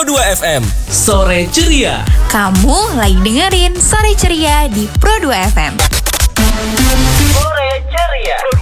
Pro 2 FM. Sore ceria. Kamu lagi dengerin Sore Ceria di Pro 2 FM. Sore ceria.